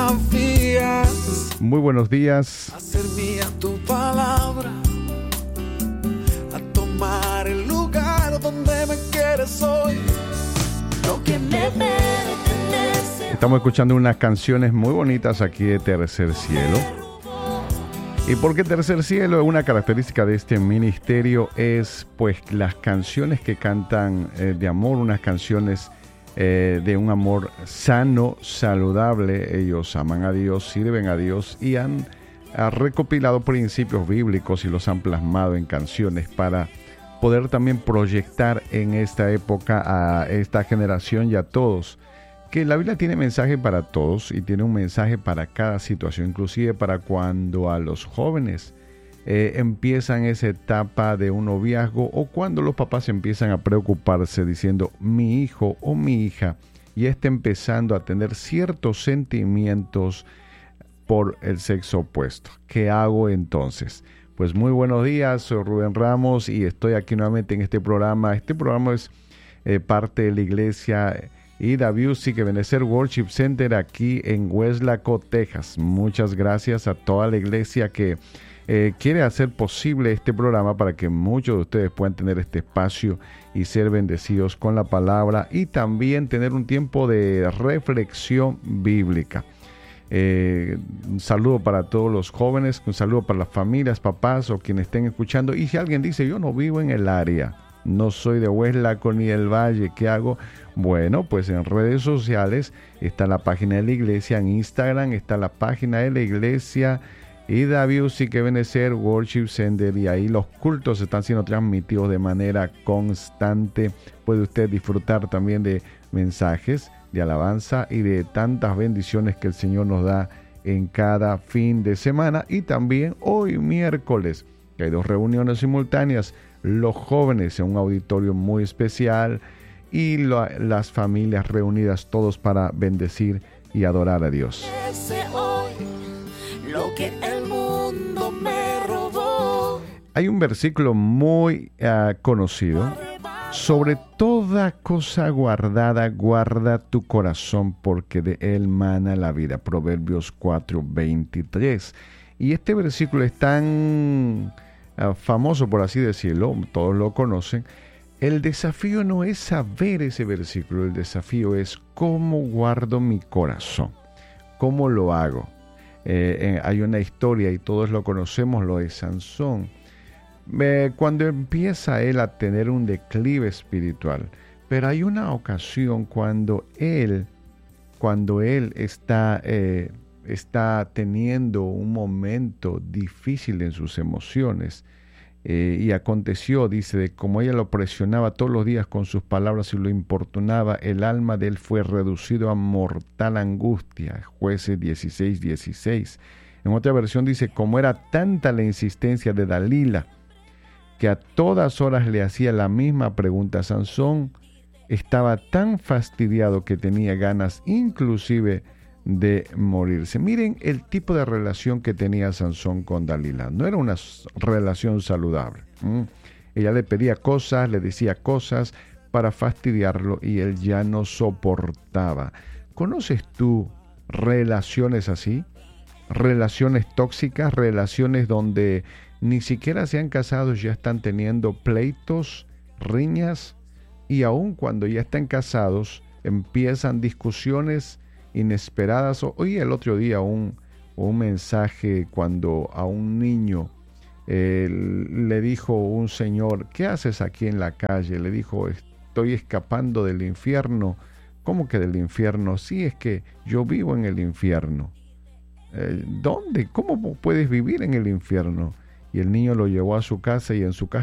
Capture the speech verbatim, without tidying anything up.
desafías. Muy buenos días. Hacer mía tu palabra, a tomar el lugar donde me quieres hoy. Lo que me pertenece. Estamos escuchando unas canciones muy bonitas aquí de Tercer Cielo. ¿Y por qué Tercer Cielo? Una característica de este ministerio es pues las canciones que cantan eh, de amor, unas canciones eh, de un amor sano, saludable. Ellos aman a Dios, sirven a Dios y han, han recopilado principios bíblicos y los han plasmado en canciones para poder también proyectar en esta época a esta generación y a todos. Que la Biblia tiene mensaje para todos y tiene un mensaje para cada situación, inclusive para cuando a los jóvenes eh, empiezan esa etapa de un noviazgo o cuando los papás empiezan a preocuparse diciendo mi hijo o mi hija y está empezando a tener ciertos sentimientos por el sexo opuesto. ¿Qué hago entonces? Pues muy buenos días, soy Rubén Ramos y estoy aquí nuevamente en este programa. Este programa es eh, parte de la iglesia y Da Music Ebenezer Worship Center aquí en Weslaco, Texas. Muchas gracias a toda la iglesia que eh, quiere hacer posible este programa para que muchos de ustedes puedan tener este espacio y ser bendecidos con la palabra y también tener un tiempo de reflexión bíblica. Eh, un saludo para todos los jóvenes, un saludo para las familias, papás o quienes estén escuchando. Y si alguien dice, yo no vivo en el área, no soy de Weslaco ni del Valle, ¿qué hago? Bueno, pues en redes sociales está la página de la iglesia, en Instagram está la página de la iglesia y Da Music Ebenezer Worship Center, y ahí los cultos están siendo transmitidos de manera constante. Puede usted disfrutar también de mensajes de alabanza y de tantas bendiciones que el Señor nos da en cada fin de semana. Y también hoy miércoles, que hay dos reuniones simultáneas, los jóvenes en un auditorio muy especial y lo, las familias reunidas todos para bendecir y adorar a Dios. Hoy, lo que el mundo me robó. Hay un versículo muy uh, conocido. Sobre toda cosa guardada, guarda tu corazón, porque de él mana la vida. Proverbios cuatro veintitrés. Y este versículo es tan uh, famoso, por así decirlo, todos lo conocen. El desafío no es saber ese versículo, el desafío es cómo guardo mi corazón, cómo lo hago. Eh, eh, hay una historia y todos lo conocemos, lo de Sansón. Eh, cuando empieza él a tener un declive espiritual, pero hay una ocasión cuando él, cuando él está, eh, está teniendo un momento difícil en sus emociones. Eh, y aconteció, dice, de como ella lo presionaba todos los días con sus palabras y lo importunaba, el alma de él fue reducido a mortal angustia. Jueces dieciséis dieciséis. En otra versión dice, como era tanta la insistencia de Dalila, que a todas horas le hacía la misma pregunta, Sansón estaba tan fastidiado que tenía ganas inclusive de morirse. Miren el tipo de relación que tenía Sansón con Dalila. No era una relación saludable. ¿Mm? Ella le pedía cosas, le decía cosas para fastidiarlo y él ya no soportaba. ¿Conoces tú relaciones así? Relaciones tóxicas, relaciones donde ni siquiera se han casado, ya están teniendo pleitos, riñas, y aun cuando ya están casados, empiezan discusiones inesperadas. Hoy el otro día un, un mensaje cuando a un niño eh, le dijo un señor, ¿qué haces aquí en la calle? Le dijo, estoy escapando del infierno. ¿Cómo que del infierno? Sí, es que yo vivo en el infierno. Eh, ¿Dónde? ¿Cómo puedes vivir en el infierno? Y el niño lo llevó a su casa y en su casa